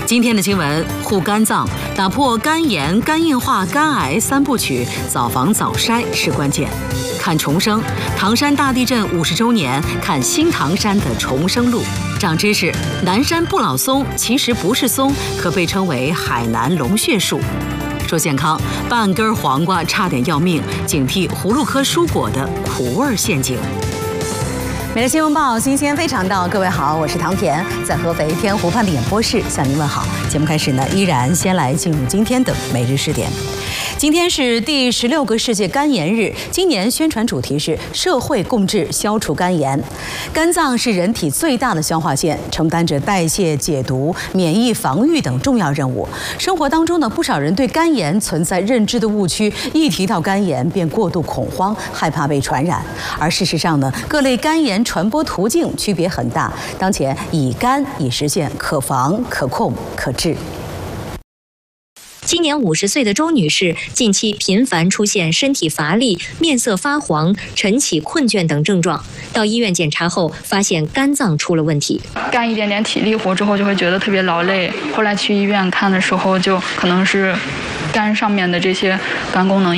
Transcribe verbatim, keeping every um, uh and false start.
今天的新闻护肝脏，打破肝炎、肝硬化、肝癌三部曲，早防早筛是关键。看重生，唐山大地震五十周年，看新唐山的重生路。长知识，南山不老松其实不是松，可被称为海南龙血树。说健康，半根黄瓜差点要命，警惕葫芦科蔬果的苦味陷阱。每日新闻报，新鲜非常到，各位好，我是唐田，在合肥天湖畔的演播室向您问好。节目开始呢，依然先来进入今天的每日试点。今天是第十六个世界肝炎日，今年宣传主题是社会共治，消除肝炎。肝脏是人体最大的消化腺，承担着代谢、解毒、免疫防御等重要任务。生活当中呢，不少人对肝炎存在认知的误区，一提到肝炎便过度恐慌，害怕被传染。而事实上呢，各类肝炎传播途径区别很大，当前乙肝已实现可防、可控、可治。 今年五十岁的周女士，近期频繁出现身体乏力、面色发黄、晨起困倦等症状。到医院检查后，发现肝脏出了问题。 干一点点体力活之后，就会觉得特别劳累。后来去医院看的时候，就可能是肝上面的这些肝功能